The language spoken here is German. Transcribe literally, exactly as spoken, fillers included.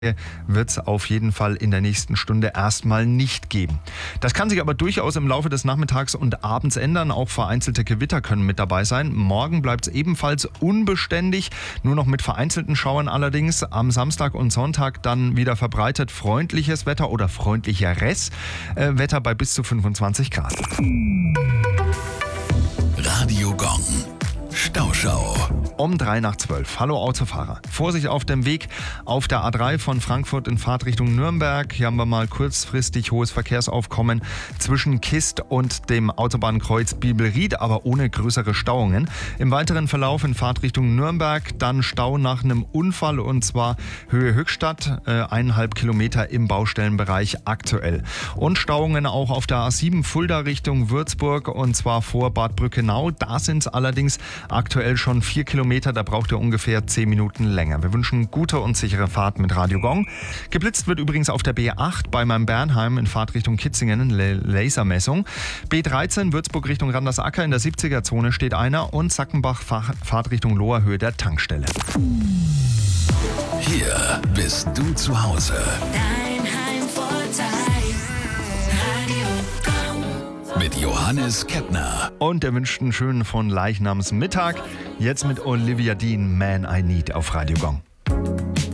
wird es auf jeden Fall in der nächsten Stunde erstmal nicht geben. Das kann sich aber durchaus im Laufe des Nachmittags und Abends ändern. Auch vereinzelte Gewitter können mit dabei sein. Morgen bleibt es ebenfalls unbeständig, nur noch mit vereinzelten Schauern allerdings. Am Samstag und Sonntag dann wieder verbreitet freundliches Wetter oder freundlicheres äh, Wetter bei bis zu fünfundzwanzig Grad. Radio Gong. Stauschau. Um drei nach zwölf. Hallo Autofahrer. Vorsicht auf dem Weg auf der A drei von Frankfurt in Fahrtrichtung Nürnberg. Hier haben wir mal kurzfristig hohes Verkehrsaufkommen zwischen Kist und dem Autobahnkreuz Bibelried, aber ohne größere Stauungen. Im weiteren Verlauf in Fahrtrichtung Nürnberg dann Stau nach einem Unfall und zwar Höhe Höchstadt, äh, eineinhalb Kilometer im Baustellenbereich aktuell. Und Stauungen auch auf der A sieben Fulda Richtung Würzburg und zwar vor Bad Brückenau. Da sind es allerdings aktuell schon vier Kilometer, da braucht ihr ungefähr zehn Minuten länger. Wir wünschen gute und sichere Fahrt mit Radio Gong. Geblitzt wird übrigens auf der B acht bei meinem Bernheim in Fahrtrichtung Kitzingen, Lasermessung. B dreizehn Würzburg Richtung Randersacker in der siebziger-Zone steht einer und Sackenbach Fahrtrichtung Loherhöhe der Tankstelle. Hier bist du zu Hause. Dein Heimvorteil. Radio Gong. Mit Johannes Kettner. Und er wünscht einen schönen von Leichnamsmittag. Jetzt mit Olivia Dean, Man I Need auf Radio Gong.